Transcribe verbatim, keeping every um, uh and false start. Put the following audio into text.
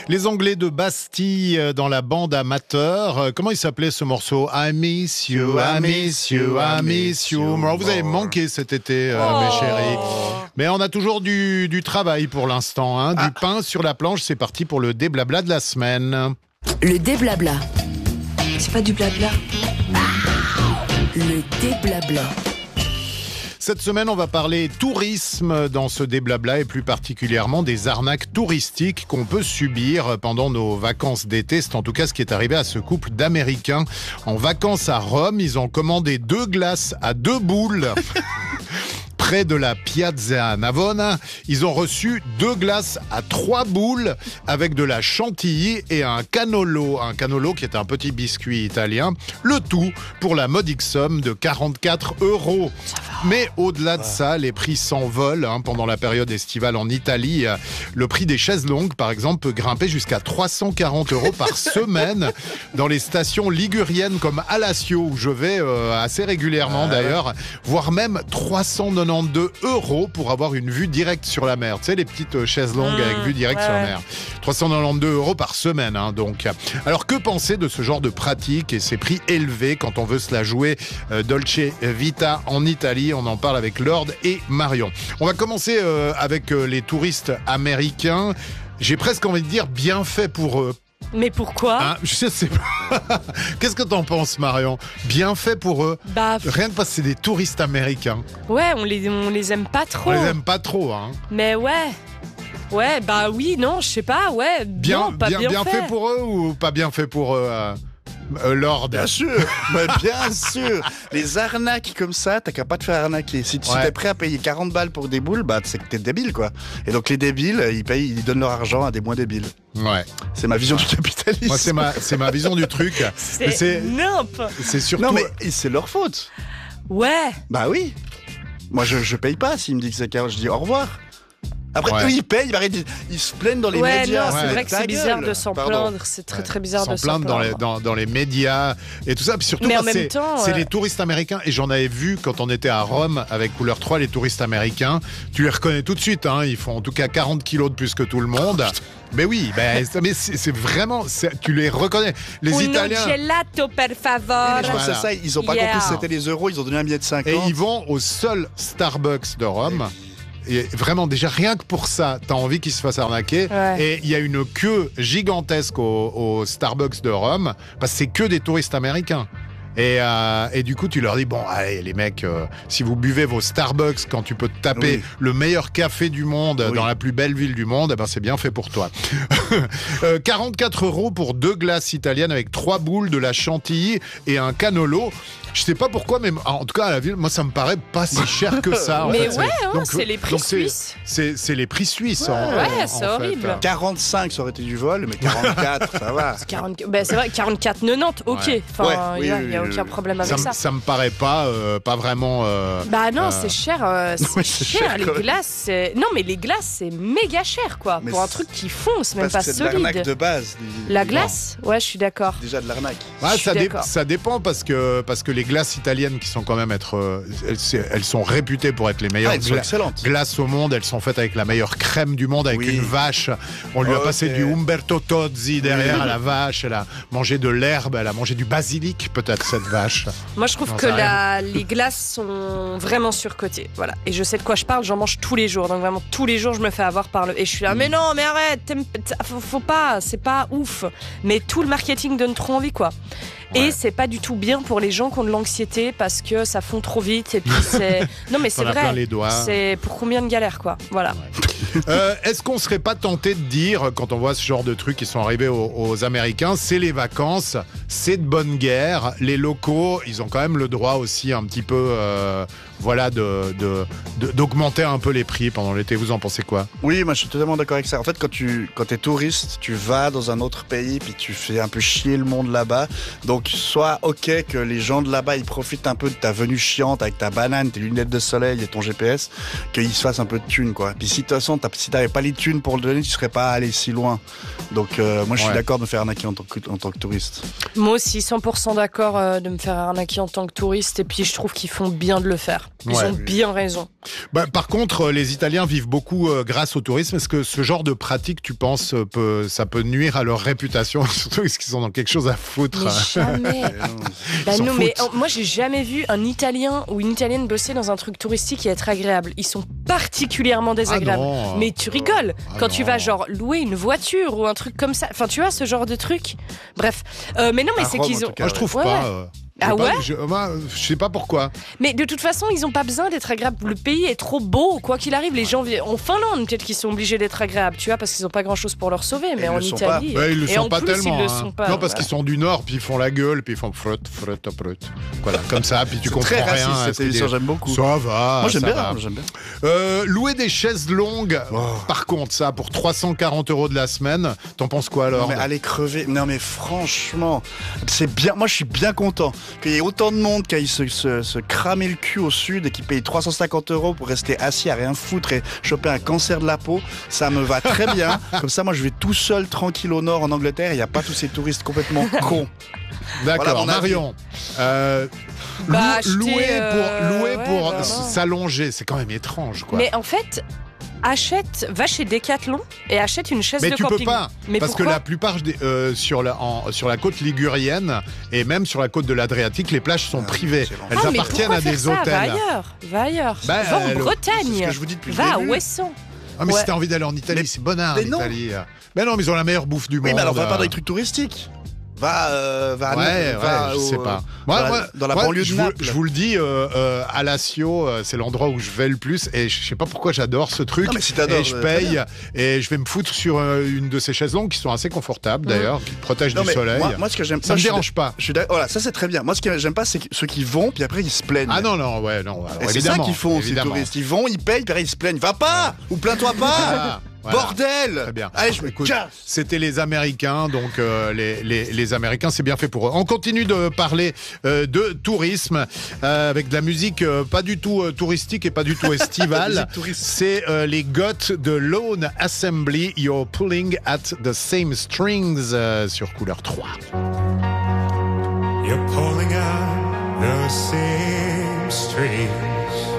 Les Anglais de Bastille dans la bande amateur. Comment il s'appelait ce morceau? I miss you, I miss you, I miss you. Alors, vous avez manqué cet été, euh, oh. mes chéris. Mais on a toujours du, du travail pour l'instant. Hein. Du ah. pain sur la planche, c'est parti pour le déblabla de la semaine. Le déblabla. C'est pas du blabla. Le déblabla. Cette semaine, on va parler tourisme dans ce déblabla et plus particulièrement des arnaques touristiques qu'on peut subir pendant nos vacances d'été. C'est en tout cas ce qui est arrivé à ce couple d'Américains. En vacances à Rome, ils ont commandé deux glaces à deux boules. Près de la Piazza Navona, ils ont reçu deux glaces à trois boules avec de la chantilly et un cannolo. Un cannolo qui est un petit biscuit italien. Le tout pour la modique somme de quarante-quatre euros. Mais au-delà de ça, les prix s'envolent hein, pendant la période estivale en Italie. Le prix des chaises longues, par exemple, peut grimper jusqu'à trois cent quarante euros par semaine dans les stations liguriennes comme Alassio, où je vais euh, assez régulièrement d'ailleurs, voire même trois cent quatre-vingt-douze euros pour avoir une vue directe sur la mer. Tu sais, les petites chaises longues mmh, avec vue directe ouais. sur la mer. trois cent quatre-vingt-douze euros par semaine, hein, donc. Alors, que penser de ce genre de pratique et ces prix élevés quand on veut se la jouer euh, Dolce Vita en Italie? On en parle avec Lord et Marion. On va commencer euh, avec euh, les touristes américains. J'ai presque envie de dire bien fait pour eux. Mais pourquoi hein, je sais pas. Qu'est-ce que t'en penses, Marion? Bien fait pour eux. Bah, rien que parce que c'est des touristes américains. Ouais, on les, on les aime pas trop. On les aime pas trop, hein. Mais ouais. Ouais, bah oui, non, je sais pas, ouais. Bien, non, pas bien, bien, bien fait. fait pour eux ou pas bien fait pour eux euh... Euh, Lord. Bien sûr, bah, bien sûr. Les arnaques comme ça, t'as qu'à pas te faire arnaquer. Si, ouais. si t'es prêt à payer quarante balles pour des boules, bah c'est que t'es débile, quoi. Et donc les débiles, ils payent, ils donnent leur argent à des moins débiles. Ouais. C'est ma vision du capitalisme. Moi, c'est ma, c'est ma vision du truc. C'est, c'est nimp. C'est surtout. Non, mais c'est leur faute. Ouais. Bah oui. Moi, je, je paye pas. S'il me dit que c'est quarante, je dis au revoir. Après, ouais. eux, ils payent, ils, ils se plaignent dans les ouais, médias. Non, c'est ouais. vrai que c'est bizarre de s'en Pardon. plaindre. C'est très, très bizarre ouais. de s'en plaindre. Dans les, dans, dans les médias et tout ça. Puis surtout, mais en c'est, même temps, c'est ouais. les touristes américains. Et j'en avais vu quand on était à Rome avec Couleur trois, les touristes américains. Tu les reconnais tout de suite. Hein. Ils font en tout cas quarante kilos de plus que tout le monde. Mais oui, ben, mais c'est, c'est vraiment, c'est, tu les reconnais. Les Un Italiens. gelato per favore. Je pense que c'est ça. Ils ont pas yeah. compris que c'était les euros. Ils ont donné un billet de cinquante. Et ils vont au seul Starbucks de Rome. Et vraiment, déjà, rien que pour ça, t'as envie qu'ils se fassent arnaquer. Ouais. Et il y a une queue gigantesque au, au Starbucks de Rome, parce que c'est que des touristes américains. Et, euh, et du coup, tu leur dis, bon, allez, les mecs, euh, si vous buvez vos Starbucks quand tu peux te taper oui. le meilleur café du monde oui. dans la plus belle ville du monde, eh ben, c'est bien fait pour toi. euh, quarante-quatre euros pour deux glaces italiennes avec trois boules, de la chantilly et un cannolo. Je sais pas pourquoi, mais en tout cas à la ville, moi ça me paraît pas si cher que ça. En mais fait. ouais, c'est, hein, donc, c'est les prix suisses. C'est, c'est, c'est les prix suisses. Ouais, en, ouais en, c'est en horrible. Fait. quarante-cinq, ça aurait été du vol, mais quarante-quatre, ça va. C'est, quarante, ben c'est vrai, quarante-quatre quatre-vingt-dix, ok. Ouais. Enfin, il ouais, n'y a, oui, a aucun problème avec ça. Ça, ça me paraît pas, euh, pas vraiment. Euh, bah non, euh... c'est cher. Euh, c'est, ouais, c'est cher, cher les glaces. C'est... Non, mais les glaces, c'est méga cher, quoi. Mais pour un truc qui fond, c'est même pas c'est solide. C'est de l'arnaque de base. Les... La glace, ouais, je suis d'accord. Déjà de l'arnaque. Ouais, ça, dé- ça dépend parce que, parce que les glaces italiennes qui sont quand même être. Elles, elles sont réputées pour être les meilleures ah, gla- glaces au monde. Elles sont faites avec la meilleure crème du monde, avec oui. une vache. On lui a okay. passé du Umberto Tozzi derrière oui. à la vache. Elle a mangé de l'herbe, elle a mangé du basilic, peut-être, cette vache. Moi, je trouve non, que la, les glaces sont vraiment surcotées. Voilà. Et je sais de quoi je parle, j'en mange tous les jours. Donc vraiment, tous les jours, je me fais avoir par le... Et je suis là, mm. mais non, mais arrête, faut, faut pas, c'est pas ouf. Mais tout le marketing donne trop envie, quoi. Ouais. Et c'est pas du tout bien pour les gens qui ont de l'anxiété parce que ça fond trop vite et puis c'est non mais c'est vrai les doigts. C'est pour combien de galères quoi voilà. Ouais. euh, est-ce qu'on serait pas tenté de dire quand on voit ce genre de trucs qui sont arrivés aux, aux Américains, c'est les vacances, c'est de bonne guerre, les locaux ils ont quand même le droit aussi un petit peu euh, voilà de, de, de d'augmenter un peu les prix pendant l'été. Vous en pensez quoi? Oui, moi je suis totalement d'accord avec ça. En fait quand tu quand t'es touriste, tu vas dans un autre pays puis tu fais un peu chier le monde là-bas. Donc Donc, soit ok que les gens de là-bas, ils profitent un peu de ta venue chiante avec ta banane, tes lunettes de soleil et ton G P S, qu'ils se fassent un peu de thunes, quoi. Puis si de toute façon, t'as, si t'avais pas les thunes pour le donner, tu serais pas allé si loin. Donc, euh, moi, je suis Ouais. d'accord de me faire arnaquer en tant que, en tant que touriste. Moi aussi, cent pour cent d'accord euh, de me faire arnaquer en tant que touriste. Et puis, je trouve qu'ils font bien de le faire. Ils Ouais. ont bien raison. Bah, par contre, les Italiens vivent beaucoup euh, grâce au tourisme. Est-ce que ce genre de pratique, tu penses, euh, peut, ça peut nuire à leur réputation, surtout parce qu'ils ont quelque chose à foutre? Mais jamais. Bah s'en non, mais foutent. euh, moi, j'ai jamais vu un Italien ou une Italienne bosser dans un truc touristique et être agréable. Ils sont particulièrement désagréables. Ah non. Mais tu rigoles Ah quand non. tu vas genre louer une voiture ou un truc comme ça. Enfin, tu vois ce genre de truc. Bref, Euh, mais non, mais À c'est Rome, qu'ils en ont. tout cas. Moi, je trouve Ouais, pas. ouais. euh, Ah j'ai pas- ouais je, moi, je sais pas pourquoi. Mais de toute façon, ils ont pas besoin d'être agréables. Le pays est trop beau, quoi qu'il arrive. Les gens vi- en Finlande, peut-être qu'ils sont obligés d'être agréables, tu vois, parce qu'ils ont pas grand chose pour leur sauver. Mais ils en le sont Italie. Bah, ils le et sont en pas plus, tellement. Ils le hein. sont pas. non, parce voilà. qu'ils sont du Nord, puis ils font la gueule, puis ils font frut, frut, frut. Voilà, comme ça, puis tu C'est comprends très rien. raciste, à cette ce qu'ils émission, disent. j'aime beaucoup. Ça va. Moi, j'aime ça bien, va. j'aime bien. Euh, louer des chaises longues, Oh. par contre, ça, pour trois cent quarante euros de la semaine, t'en penses quoi alors? Non mais allez crever. Non mais franchement, c'est bien. Moi je suis bien content qu'il y ait autant de monde qui aille se, se, se cramer le cul au sud et qui paye trois cent cinquante euros pour rester assis à rien foutre et choper un cancer de la peau. Ça me va très bien. Comme ça, moi je vais tout seul tranquille au nord en Angleterre. Il n'y a pas tous ces touristes complètement cons. D'accord, Voilà mon avis. Marion. Euh, Bah, lou- acheter, louer euh, pour, louer ouais, pour bah, s- non. s'allonger, c'est quand même étrange, quoi. Mais en fait, achète, va chez Decathlon et achète une chaise Mais de tu camping. peux pas, Mais parce que pourquoi la plupart des, euh, sur, la, en- sur la côte ligurienne et même sur la côte de l'Adriatique, les plages sont Ah, privées. c'est l'enfer. Elles Ah, mais appartiennent pourquoi à faire des ça Va hôtels. ailleurs, va ailleurs. Bah, va en euh, le- C'est Bretagne. ce que je vous dis depuis le Va à début. Ouessant. Ah, mais Ouais. si t'as envie d'aller en Italie, Mais- c'est bonheur, mais non. l'Italie. Mais non, mais ils ont la meilleure bouffe du Oui, monde. mais alors va pas euh. dans les trucs touristiques. Va, euh, va, à Ouais, Naples, va ouais, je au- sais pas. Moi, dans la- moi- dans la moi, banlieue je de vous, Naples. je vous le dis, euh, euh, Alassio, euh, c'est l'endroit où je vais le plus et je sais pas pourquoi j'adore ce truc. Non, mais si t'adores, et je euh, paye très bien. et je vais me foutre sur euh, une de ces chaises longues qui sont assez confortables d'ailleurs, qui te protègent Non, du mais soleil. Moi, moi, ce que j'aime, Ça moi, me je suis dérange pas. Je suis d'accord. Voilà, ça c'est très bien. Moi, ce que j'aime pas, c'est que ceux qui vont, puis après ils se plaignent. Ah non, non, ouais, non. alors, Et c'est ça évidemment, qu'ils font, ces évidemment. touristes. Ils vont, ils payent, puis après ils se plaignent. Va pas ou plains-toi pas. Ah, voilà. Bordel. Très bien. Allez, je me Écoute, casse. c'était les Américains, donc euh, les, les, les Américains, c'est bien fait pour eux. On continue de parler euh, de tourisme euh, avec de la musique euh, pas du tout euh, touristique et pas du tout estivale. Musique touriste. C'est euh, les Goths de Lone Assembly, You're Pulling at the Same Strings euh, sur Couleur trois. You're pulling out the same strings.